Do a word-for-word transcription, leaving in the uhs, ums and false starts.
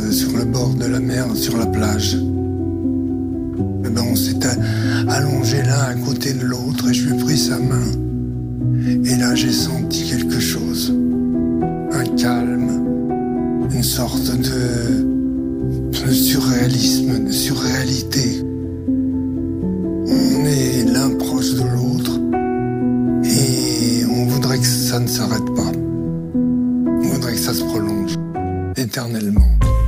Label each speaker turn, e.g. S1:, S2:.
S1: sur le bord de la mer, sur la plage. Et ben on s'est allongés l'un à côté de l'autre et je lui ai pris sa main. Et là j'ai senti quelque chose, un calme, une sorte de, de surréalisme, de surréalité. On est l'un proche de l'autre et on voudrait que ça ne s'arrête pas. On voudrait que ça se prolonge éternellement.